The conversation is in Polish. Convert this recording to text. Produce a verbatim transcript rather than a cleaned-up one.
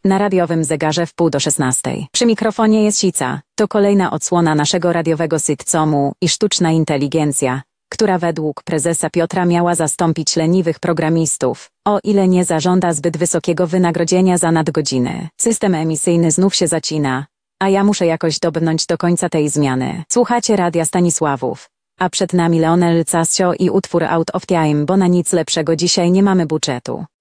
Na radiowym zegarze w pół do szesnastej. Przy mikrofonie jest Sica. To kolejna odsłona naszego radiowego sitcomu i sztuczna inteligencja, która według prezesa Piotra miała zastąpić leniwych programistów, o ile nie zażąda zbyt wysokiego wynagrodzenia za nadgodziny. System emisyjny znów się zacina, a ja muszę jakoś dobrnąć do końca tej zmiany. Słuchacie Radia Stanisławów, a przed nami Leonel Cascio i utwór Out of Time, bo na nic lepszego dzisiaj nie mamy budżetu.